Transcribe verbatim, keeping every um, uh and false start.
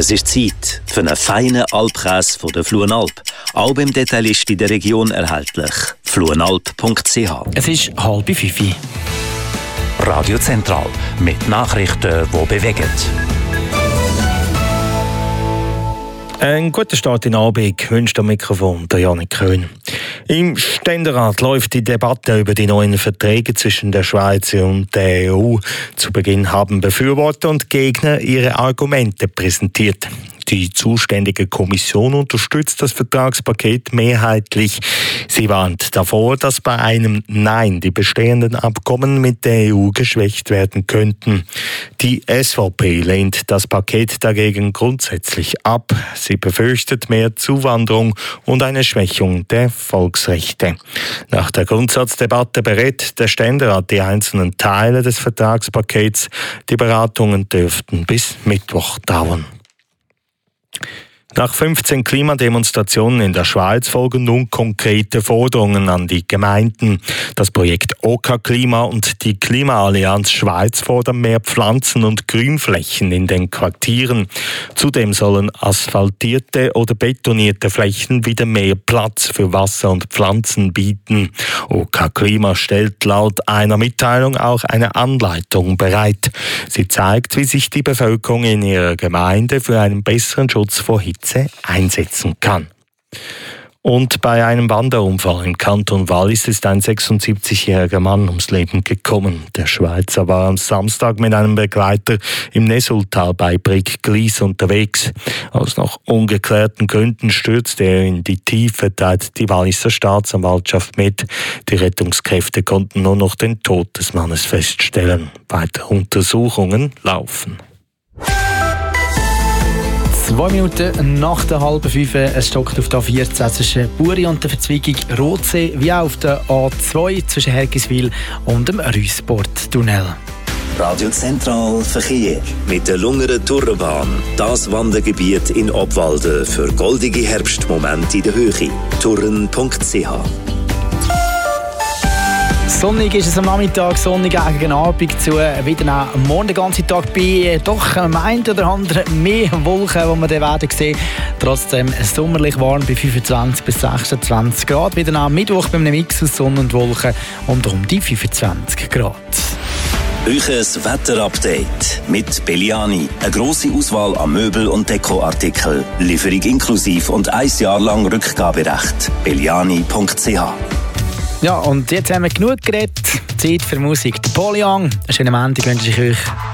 Es ist Zeit für einen feinen Alpkäse von der Fluenalp. Auch beim Detailist in der Region erhältlich. fluenalp punkt c h. Es ist halb fünf. Radio Zentral mit Nachrichten, die bewegen. Ein guter Start in den Abend wünscht am Mikrofon der Janik Köhn. Im Ständerat läuft die Debatte über die neuen Verträge zwischen der Schweiz und der E U. Zu Beginn haben Befürworter und Gegner ihre Argumente präsentiert. Die zuständige Kommission unterstützt das Vertragspaket mehrheitlich. Sie warnt davor, dass bei einem Nein die bestehenden Abkommen mit der E U geschwächt werden könnten. Die S V P lehnt das Paket dagegen grundsätzlich ab. Sie befürchtet mehr Zuwanderung und eine Schwächung der Volksrechte. Nach der Grundsatzdebatte berät der Ständerat die einzelnen Teile des Vertragspakets. Die Beratungen dürften bis Mittwoch dauern. Nach fünfzehn Klimademonstrationen in der Schweiz folgen nun konkrete Forderungen an die Gemeinden. Das Projekt Oka Klima und die Klimaallianz Schweiz fordern mehr Pflanzen- und Grünflächen in den Quartieren. Zudem sollen asphaltierte oder betonierte Flächen wieder mehr Platz für Wasser und Pflanzen bieten. Oka Klima stellt laut einer Mitteilung auch eine Anleitung bereit. Sie zeigt, wie sich die Bevölkerung in ihrer Gemeinde für einen besseren Schutz vor Hitze einsetzen kann. Und bei einem Wanderunfall im Kanton Wallis ist ein sechsundsiebzigjähriger Mann ums Leben gekommen. Der Schweizer war am Samstag mit einem Begleiter im Nesultal bei Brieg-Glies unterwegs. Aus noch ungeklärten Gründen stürzte er in die Tiefe, teilt die Walliser Staatsanwaltschaft mit. Die Rettungskräfte konnten nur noch den Tod des Mannes feststellen. Weitere Untersuchungen laufen. Zwei Minuten nach der halben fünf, es stockt auf der A vierzehn zwischen Buri und der Verzweigung Rotsee, wie auch auf der A zwei zwischen Hergiswil und dem Rüssport-Tunnel. Radio Zentral Verkehr. Mit der Lungeren Tourenbahn. Das Wandergebiet in Obwalden für goldige Herbstmomente in der Höhe. touren punkt c h. Sonnig ist es am Nachmittag, sonnig gegen Abend zu. Wieder auch morgen den ganzen Tag bei doch am einen oder anderen mehr Wolken, die wir dann werden sehen. Trotzdem sommerlich warm bei fünfundzwanzig bis sechsundzwanzig Grad. Wieder am Mittwoch bei einem Mix aus Sonne und Wolken und um die fünfundzwanzig Grad. Euches Wetterupdate mit Belliani. Eine grosse Auswahl an Möbel- und Dekoartikeln. Lieferung inklusiv und ein Jahr lang Rückgaberecht. belliani punkt c h. Ja, und jetzt haben wir genug geredet. Zeit für Musik. Paul Young, einen schönen Montag wünsche ich euch.